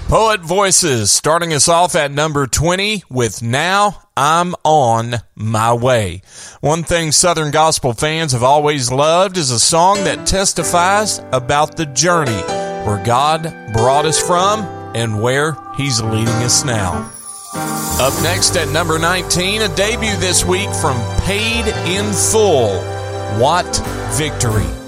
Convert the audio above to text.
Poet Voices starting us off at number 20 with Now I'm On My Way. One thing Southern gospel fans have always loved is a song that testifies about the journey where God brought us from and where He's leading us now. Up next at number 19, a debut this week from Paid in Full, What Victory.